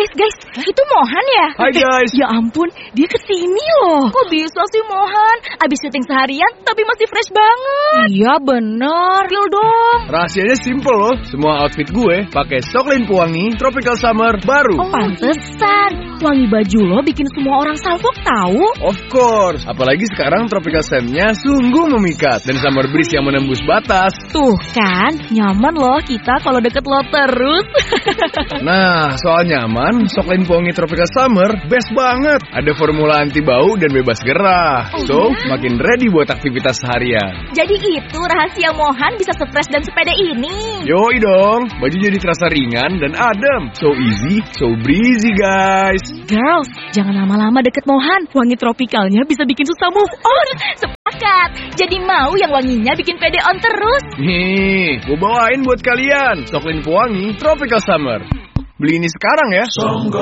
Guys, itu Mohan ya? Hai guys. Ya ampun, dia kesini loh. Kok bisa sih Mohan? Abis syuting seharian, tapi masih fresh banget. Iya bener. Spill dong. Rahasianya simple loh. Semua outfit gue pakai Soklin Pewangi Tropical Summer baru. Pantesan. Wangi baju lo bikin semua orang salfok tahu. Of course. Apalagi sekarang Tropical Scent-nya sungguh memikat. Dan summer breeze yang menembus batas. Tuh kan, nyaman loh kita kalau deket lo terus. Nah, soal nyaman, Soklin Pewangi Tropical Summer best banget. Ada formula anti bau dan bebas gerah. So, makin ready buat aktivitas seharian. Jadi itu rahasia Mohan bisa se-fresh dan sepede ini. Yoi dong, baju jadi terasa ringan dan adem. So easy, so breezy guys. Girls, jangan lama-lama deket Mohan. Wangi tropikalnya bisa bikin susah move on. Sepakat. Jadi mau yang wanginya bikin pede on terus. Nih, gue bawain buat kalian Soklin Pewangi Tropical Summer. Beli ini sekarang ya.